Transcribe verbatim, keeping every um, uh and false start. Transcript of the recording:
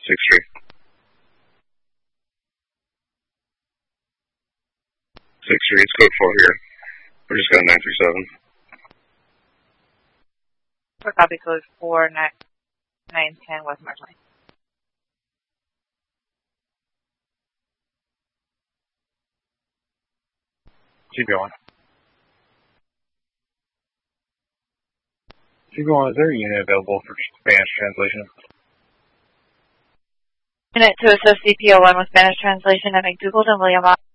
six three. six three, it's code four here. We're just got nine three seven. For copy code four nine nine ten West March Lane. Keep going. Keep going. Is there a unit available for Spanish translation? Unit to assist C P O one with Spanish translation at McDougald and William